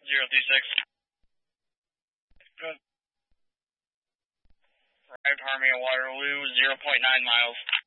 036. Good. Arrived Harmony at Waterloo, 0.9 miles.